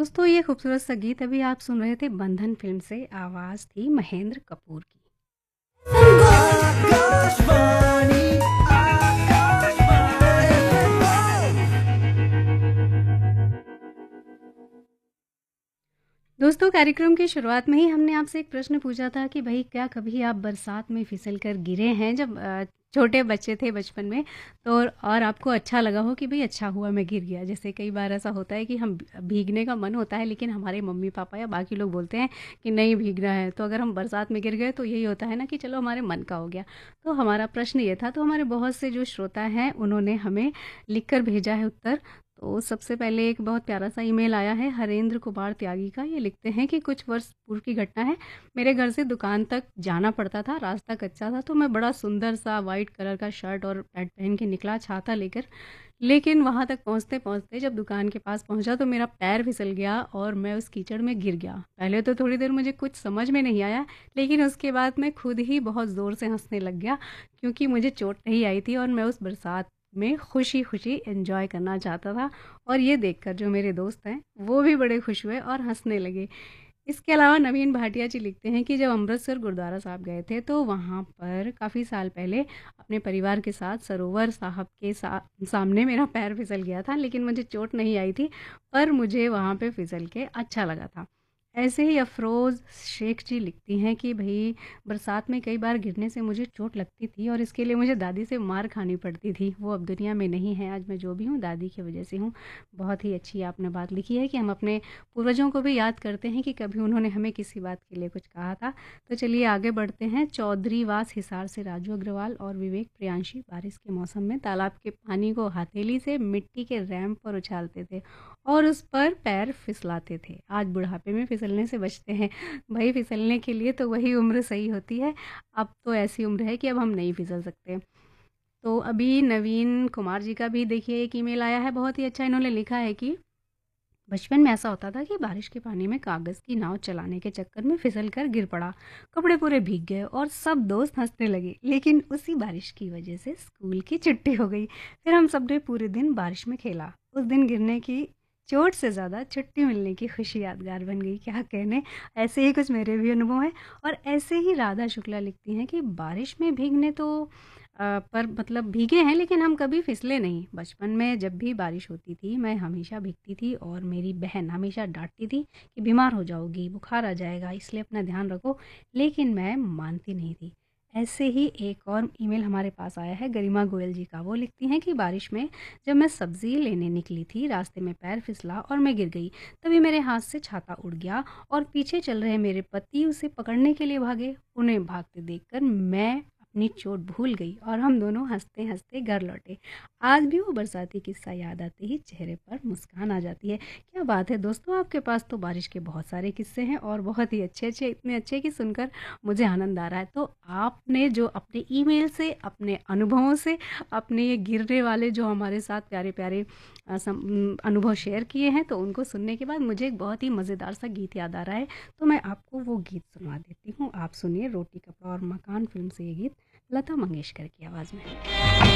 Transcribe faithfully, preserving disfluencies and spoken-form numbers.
दोस्तों ये खूबसूरत सा गीत अभी आप सुन रहे थे बंधन फ़िल्म से, आवाज़ थी महेंद्र कपूर की। आकाशवाणी दोस्तों कार्यक्रम की शुरुआत में ही हमने आपसे एक प्रश्न पूछा था कि भई क्या कभी आप बरसात में फिसल कर गिरे हैं जब अ, छोटे बच्चे थे बचपन में तो और आपको अच्छा लगा हो कि भई अच्छा हुआ मैं गिर गया। जैसे कई बार ऐसा होता है कि हम भीगने का मन होता है लेकिन हमारे मम्मी-पापा या बाकी लोग बोलते हैं कि नहीं भीगना है। तो अगर हम बरसात में गिर गए तो यही होता है ना कि चलो हमारे मन का हो गया। तो हमारा प्रश्न ये था, तो हमारे बहुत से जो श्रोता हैं उन्होंने हमें लिख कर भेजा है उत्तर। तो सबसे पहले एक बहुत प्यारा सा ईमेल आया है हरेंद्र कुमार त्यागी का। ये लिखते हैं कि कुछ वर्ष पूर्व की घटना है। मेरे घर से दुकान तक जाना पड़ता था, रास्ता कच्चा था, तो मैं बड़ा सुंदर सा वाइट कलर का शर्ट और पैंट पहन के निकला छाता लेकर। लेकिन वहाँ तक पहुँचते पहुँचते जब दुकान के पास पहुँचा तो मेरा पैर फिसल गया और मैं उस कीचड़ में गिर गया। पहले तो थोड़ी देर मुझे कुछ समझ में नहीं आया, लेकिन उसके बाद मैं खुद ही बहुत ज़ोर से हंसने लग गया क्योंकि मुझे चोट नहीं आई थी और मैं उस बरसात में खुशी-खुशी एन्जॉय करना चाहता था। और ये देखकर जो मेरे दोस्त हैं, वो भी बड़े खुश हुए और हँसने लगे। इसके अलावा नवीन भाटिया जी लिखते हैं कि जब अमृतसर गुरुद्वारा साहब गए थे, तो वहाँ पर काफ़ी साल पहले अपने परिवार के साथ सरोवर साहब के सा सामने मेरा पैर फिसल गया था, लेकिन मुझे चोट नहीं आई थी, पर मुझे वहाँ पे फिसल के अच्छा लगा था। ऐसे ही अफ़रोज़ शेख जी लिखती हैं कि भई बरसात में कई बार गिरने से मुझे चोट लगती थी और इसके लिए मुझे दादी से मार खानी पड़ती थी। वो अब दुनिया में नहीं है, आज मैं जो भी हूँ दादी की वजह से हूँ। बहुत ही अच्छी आपने बात लिखी है कि हम अपने पूर्वजों को भी याद करते हैं कि कभी उन्होंने हमें किसी बात के लिए कुछ कहा था। तो चलिए आगे बढ़ते हैं। चौधरीवास हिसार से राजू अग्रवाल और विवेक प्रियांशी बारिश के मौसम में तालाब के पानी को हथेली से मिट्टी के रैंप पर उछालते थे और उस पर पैर फिसलाते थे। आज बुढ़ापे में फिसलने से बचते हैं। भाई फिसलने के लिए तो वही उम्र सही होती है। अब तो ऐसी उम्र है कि अब हम नहीं फिसल सकते। तो अभी नवीन कुमार जी का भी देखिए एक ईमेल आया है, बहुत ही अच्छा। इन्होंने लिखा है कि बचपन में ऐसा होता था कि बारिश के पानी में कागज़ की नाव चलाने के चक्कर में फिसल कर गिर पड़ा। कपड़े पूरे भीग गए और सब दोस्त हंसने लगे। लेकिन उसी बारिश की वजह से स्कूल की छुट्टी हो गई। फिर हम सब ने पूरे दिन बारिश में खेला। उस दिन गिरने की चोट से ज़्यादा छुट्टी मिलने की खुशी यादगार बन गई। क्या कहने, ऐसे ही कुछ मेरे भी अनुभव हैं। और ऐसे ही राधा शुक्ला लिखती हैं कि बारिश में भीगने तो अ, पर मतलब भीगे हैं लेकिन हम कभी फिसले नहीं। बचपन में जब भी बारिश होती थी मैं हमेशा भीगती थी और मेरी बहन हमेशा डांटती थी कि बीमार हो जाओगी, बुखार आ जाएगा, इसलिए अपना ध्यान रखो। लेकिन मैं मानती नहीं थी। ऐसे ही एक और ईमेल हमारे पास आया है गरिमा गोयल जी का। वो लिखती हैं कि बारिश में जब मैं सब्ज़ी लेने निकली थी, रास्ते में पैर फिसला और मैं गिर गई। तभी मेरे हाथ से छाता उड़ गया और पीछे चल रहे मेरे पति उसे पकड़ने के लिए भागे। उन्हें भागते देखकर मैं अपनी चोट भूल गई और हम दोनों हंसते-हंसते घर लौटे। आज भी वो बरसाती किस्सा याद आते ही चेहरे पर मुस्कान आ जाती है। क्या बात है दोस्तों, आपके पास तो बारिश के बहुत सारे किस्से हैं और बहुत ही अच्छे-अच्छे, इतने अच्छे कि सुनकर मुझे आनंद आ रहा है। तो आपने जो अपने ईमेल से, अपने अनुभवों से, अपने ये गिरने वाले जो हमारे साथ प्यारे-प्यारे अ, सम उम, अनुभव शेयर किए हैं, तो उनको सुनने के बाद मुझे एक बहुत ही मज़ेदार सा गीत याद आ रहा है। तो मैं आपको वो गीत सुनवा देती हूँ। आप सुनिए रोटी कपड़ा और मकान फ़िल्म से ये गीत लता मंगेशकर की आवाज़ में।